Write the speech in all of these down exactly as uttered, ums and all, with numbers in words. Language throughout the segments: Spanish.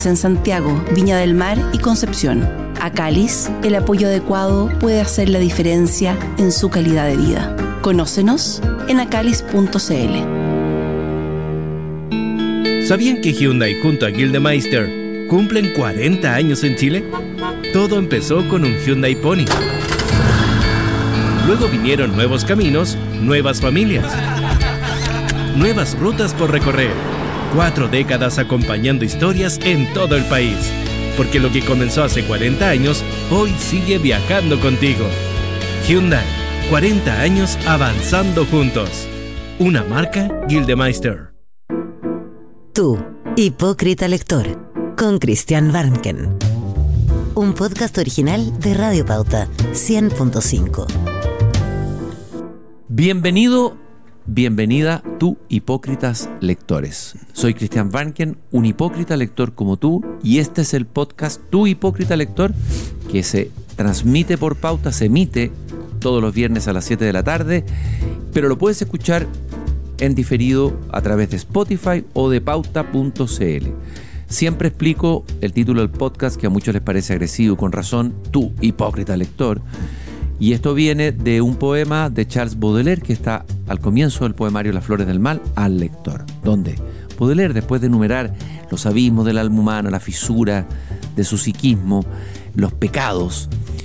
en Santiago, Viña del Mar y Concepción. Acalis, el apoyo adecuado puede hacer la diferencia en su calidad de vida. Conócenos en acalis punto c l. ¿Sabían que Hyundai junto a Gildemeister cumplen cuarenta años en Chile? Todo empezó con un Hyundai Pony. Luego vinieron nuevos caminos, nuevas familias, nuevas rutas por recorrer. Cuatro décadas acompañando historias en todo el país. Porque lo que comenzó hace cuarenta años, hoy sigue viajando contigo. Hyundai, cuarenta años avanzando juntos. Una marca Gildemeister. Tú, hipócrita lector, con Christian Warnken. Un podcast original de Radio Pauta, cien punto cinco. Bienvenido, bienvenida, tú, hipócritas lectores. Soy Christian Warnken, un hipócrita lector como tú, y este es el podcast Tu Hipócrita Lector, que se transmite por Pauta, se emite todos los viernes a las siete de la tarde, pero lo puedes escuchar en diferido a través de Spotify o de pauta punto c l. Siempre explico el título del podcast, que a muchos les parece agresivo, con razón, Tu Hipócrita Lector. Y esto viene de un poema de Charles Baudelaire que está al comienzo del poemario Las Flores del Mal al lector, donde Baudelaire, después de enumerar los abismos del alma humana, la fisura de su psiquismo, los pecados,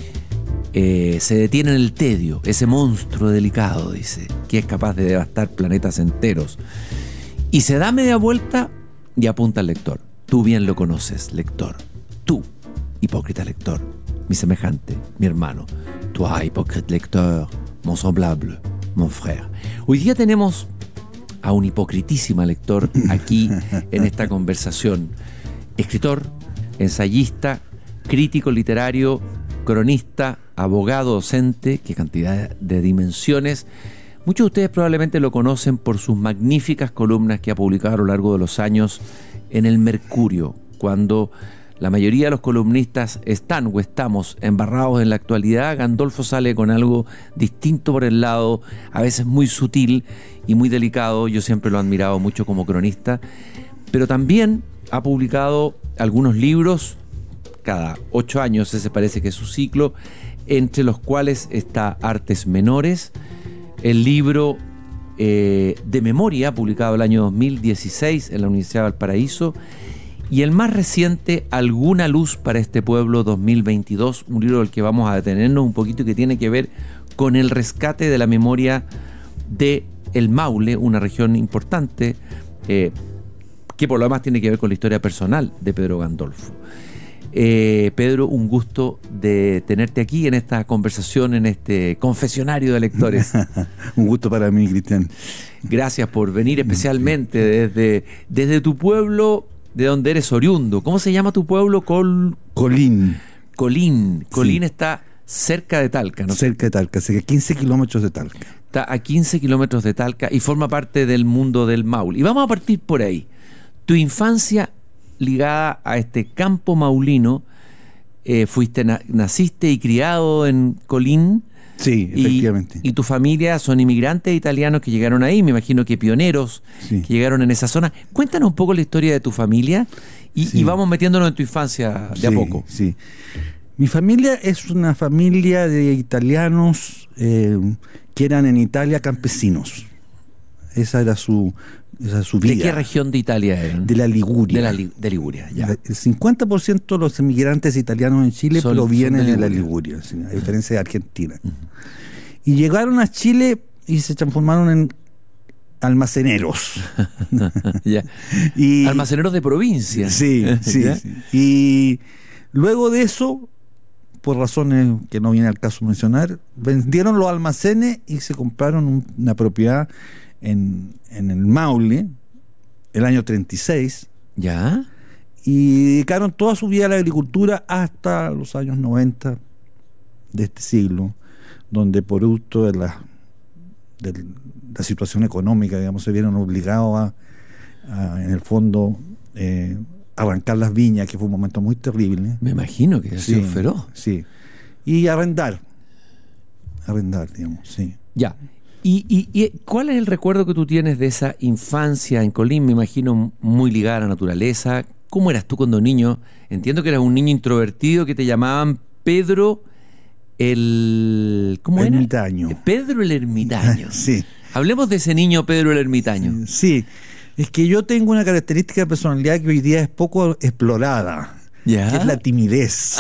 eh, se detiene en el tedio, ese monstruo delicado, dice, que es capaz de devastar planetas enteros, y se da media vuelta y apunta al lector. Tú bien lo conoces, lector. Tú, hipócrita lector, mi semejante, mi hermano. Toi, hipócrita lector, mon semblable, mon frère. Hoy día tenemos a un hipocritísima lector aquí en esta conversación. Escritor, ensayista, crítico literario, cronista, abogado, docente, qué cantidad de dimensiones. Muchos de ustedes probablemente lo conocen por sus magníficas columnas que ha publicado a lo largo de los años en El Mercurio, cuando la mayoría de los columnistas están o estamos embarrados en la actualidad. Gandolfo sale con algo distinto por el lado, a veces muy sutil y muy delicado. Yo siempre lo he admirado mucho como cronista, pero también ha publicado algunos libros, cada ocho años, ese parece que es su ciclo, entre los cuales está Artes Menores, el libro eh, de memoria, publicado el año dos mil dieciséis en la Universidad de Valparaíso, y el más reciente, Alguna luz para este pueblo dos mil veintidós, un libro del que vamos a detenernos un poquito y que tiene que ver con el rescate de la memoria de el Maule, una región importante, eh, que por lo demás tiene que ver con la historia personal de Pedro Gandolfo. Eh, Pedro, un gusto de tenerte aquí en esta conversación, en este confesionario de lectores. Un gusto para mí, Cristian. Gracias por venir, especialmente desde, desde tu pueblo, de donde eres oriundo. ¿Cómo se llama tu pueblo? Col... Colín. Colín. Colín Sí. está cerca de Talca, ¿no? Cerca de Talca, cerca de quince kilómetros de Talca. Está a quince kilómetros de Talca y forma parte del mundo del Maule. Y vamos a partir por ahí. Tu infancia ligada a este campo maulino, eh, fuiste na- naciste y criado en Colín. Sí, y, efectivamente. y tu familia son inmigrantes italianos que llegaron ahí, me imagino que pioneros Sí. que llegaron en esa zona. Cuéntanos un poco la historia de tu familia y, Sí. y vamos metiéndonos en tu infancia de Sí, a poco. Sí. Mi familia es una familia de italianos eh, que eran en Italia campesinos. Esa era su, esa era su vida. ¿De qué región de Italia eran? De la Liguria. De, la Li- de Liguria, ya. El cincuenta por ciento de los inmigrantes italianos en Chile Son- provienen son de de la Liguria. Liguria, sí, a diferencia de Argentina. Uh-huh. Y llegaron a Chile y se transformaron en almaceneros. Ya. Y, Almaceneros de provincia. sí, sí, ¿Ya? sí. Y luego de eso, por razones que no viene al caso mencionar, vendieron los almacenes y se compraron un- una propiedad en, en el Maule, el año treinta y seis, ¿Ya? y dedicaron toda su vida a la agricultura hasta los años noventa de este siglo, donde por gusto de la, de la situación económica, digamos, se vieron obligados a, a en el fondo, eh, arrancar las viñas, que fue un momento muy terrible. Me imagino que ha Sí, sido feroz. sí. Y arrendar, arrendar, digamos, sí. Ya. ¿Y, y, ¿Y cuál es el recuerdo que tú tienes de esa infancia en Colín? Me imagino muy ligada a la naturaleza. ¿Cómo eras tú cuando niño? Entiendo que eras un niño introvertido que te llamaban Pedro el... ¿Cómo era? Ermitaño. Pedro el Ermitaño. Sí. Hablemos de ese niño Pedro el Ermitaño. Sí. Es que yo tengo una característica de personalidad que hoy día es poco explorada. ¿Ya? Que es la timidez.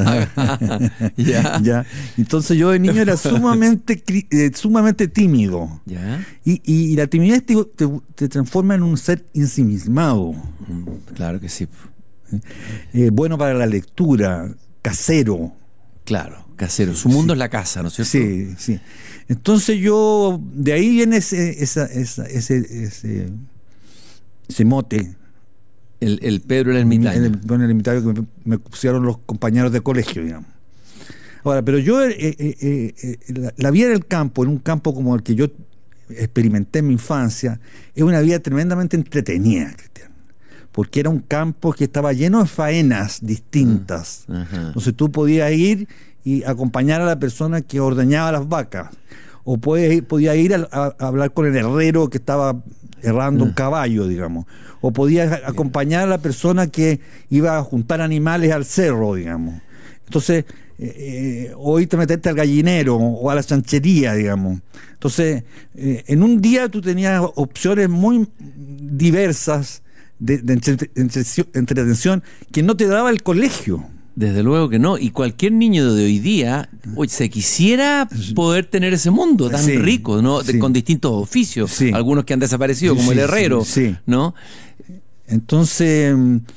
¿Ya? ¿Ya? Entonces yo de niño era sumamente eh, sumamente tímido. ¿Ya? Y, y, y la timidez te, te, te transforma en un ser ensimismado. Mm, claro que sí. Eh, bueno para la lectura, casero. Claro, casero. Su mundo Sí. es la casa, ¿no es cierto? Sí, sí. Entonces yo, de ahí viene ese, esa, esa, ese, ese, ese mote. El, el Pedro el Ermitaño. El, bueno, el ermitaño que me, me pusieron los compañeros de colegio, digamos. Ahora, pero yo, eh, eh, eh, eh, la, la vida del campo, en un campo como el que yo experimenté en mi infancia, es una vida tremendamente entretenida, Cristian. Porque era un campo que estaba lleno de faenas distintas. Uh, uh-huh. Entonces tú podías ir y acompañar a la persona que ordeñaba las vacas. O podías ir, podías ir a, a, a hablar con el herrero que estaba herrando uh. un caballo, digamos. O podías acompañar a la persona que iba a juntar animales al cerro, digamos. Entonces, eh, o irte a meterte al gallinero o a la chanchería, digamos. Entonces, eh, en un día tú tenías opciones muy diversas de, de entre, entre, entretención que no te daba el colegio. Desde luego que no. Y cualquier niño de hoy día, oye, se quisiera poder tener ese mundo tan sí, rico, ¿no? De, sí. con distintos oficios, sí. algunos que han desaparecido, como sí, el herrero, sí, sí. ¿no? Entonces,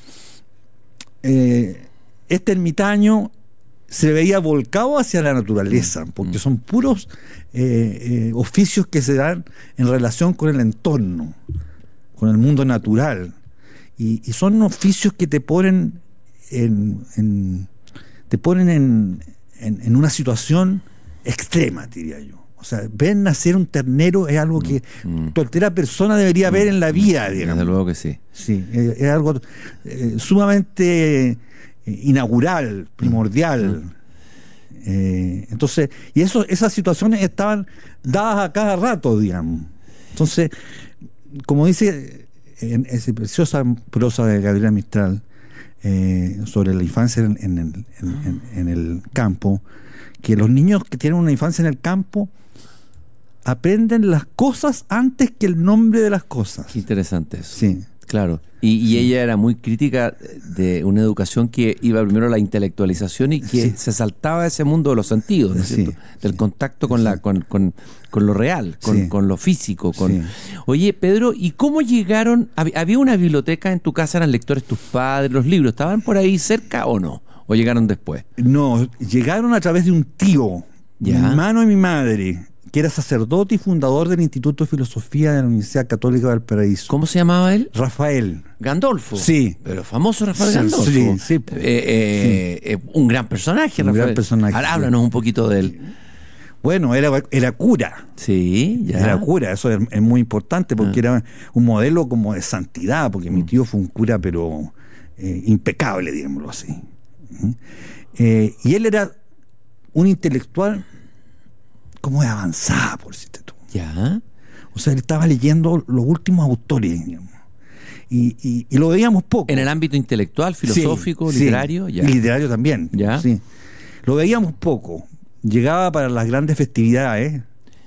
eh, este ermitaño se veía volcado hacia la naturaleza, porque son puros eh, eh, oficios que se dan en relación con el entorno, con el mundo natural. Y, y son oficios que te ponen en, en te ponen en, en, en una situación extrema, diría yo. O sea, ver nacer un ternero es algo que mm. cualquier persona debería mm. ver en la vida, digamos. Desde luego que sí. Sí, es, es algo eh, sumamente eh, inaugural, primordial. Mm. Eh, entonces, y eso, esas situaciones estaban dadas a cada rato, digamos. Entonces, como dice en esa preciosa prosa de Gabriela Mistral eh, sobre la infancia en, en, el, en, en, en el campo, que los niños que tienen una infancia en el campo aprenden las cosas antes que el nombre de las cosas. Qué interesante eso. Sí. Claro. Y, y sí. ella era muy crítica de una educación que iba primero a la intelectualización y que sí. se saltaba de ese mundo de los sentidos, ¿no es cierto? Sí. Del sí. contacto con, sí. la, con, con, con lo real, con, sí. con lo físico. Con... Sí. Oye, Pedro, ¿y cómo llegaron? ¿Había una biblioteca en tu casa? ¿Eran lectores tus padres? ¿Los libros estaban por ahí cerca o no? ¿O llegaron después? No, llegaron a través de un tío, ¿ya? Mi hermano y mi madre, que era sacerdote y fundador del Instituto de Filosofía de la Universidad Católica de Valparaíso. ¿Cómo se llamaba él? Rafael. Gandolfo. Sí. Pero famoso Rafael sí, Gandolfo. Sí, sí. Eh, eh, sí. Eh, un gran personaje, un Rafael. gran personaje. Ahora háblanos un poquito de él. Bueno, era, era cura. Sí, ya. Era cura, eso es, es muy importante porque ah. era un modelo como de santidad, porque mm. mi tío fue un cura, pero eh, impecable, digámoslo así. ¿Mm? Eh, y él era un intelectual como de avanzada, por decirte tú. Ya. O sea, él estaba leyendo los últimos autores, digamos. Y, y, y lo veíamos poco. ¿En el ámbito intelectual, filosófico, sí, literario? Sí. Ya. Y literario también. Ya. Sí. Lo veíamos poco. Llegaba para las grandes festividades.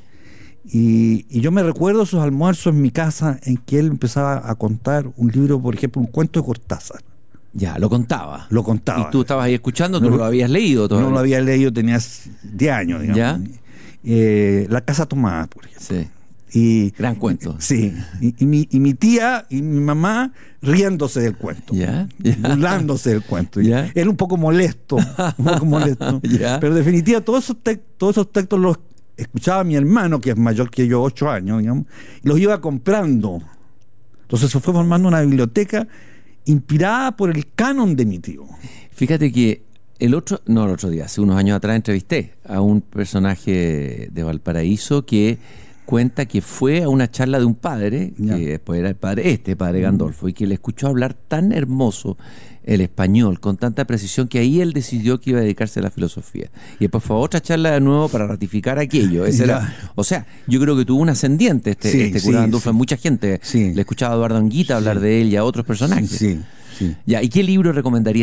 Y, y yo me recuerdo sus almuerzos en mi casa en que él empezaba a contar un libro, por ejemplo, un cuento de Cortázar. Ya, lo contaba. Lo contaba. ¿Y tú estabas ahí escuchando? ¿Tú no, lo habías leído todavía? No lo había leído, tenías diez años, digamos. ¿Ya? Eh, La casa tomada, por ejemplo. Sí. Y, gran cuento. Sí. Y, y, mi, y mi tía y mi mamá riéndose del cuento. ¿Ya? ¿Ya? Burlándose del cuento. ¿Ya? Era un poco molesto. Un poco molesto. ¿Ya? Pero en definitiva, todos esos, te todos esos textos los escuchaba mi hermano, que es mayor que yo, ocho años, digamos, y los iba comprando. Entonces se fue formando una biblioteca inspirada por el canon de mi tío. Fíjate que el otro, no el otro día, hace unos años atrás entrevisté a un personaje de Valparaíso que cuenta que fue a una charla de un padre, ya. que después era el padre, este padre Gandolfo, y que le escuchó hablar tan hermoso el español, con tanta precisión, que ahí él decidió que iba a dedicarse a la filosofía. Y después fue a otra charla de nuevo para ratificar aquello. Ese era, o sea, yo creo que tuvo un ascendiente este, sí, este cura sí, Gandolfo. Sí. Mucha gente sí. le escuchaba a Eduardo Anguita hablar sí. de él y a otros personajes. Sí. Sí. Ya, ¿y qué libro recomendarías